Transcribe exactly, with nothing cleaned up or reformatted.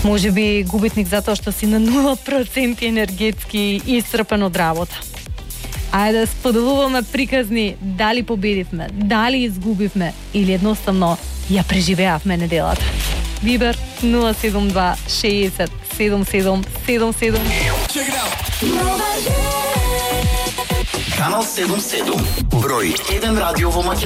Може би губитник затоа што си на нула проценти енергетски исцрпен од работа. Ајде да споделуваме приказни дали победивме, дали изгубивме или едноставно ја преживеавме неделата. Вибер нула седум два шеесет седум седум седум седум. Канал седум седум, број еден радио во Македонија.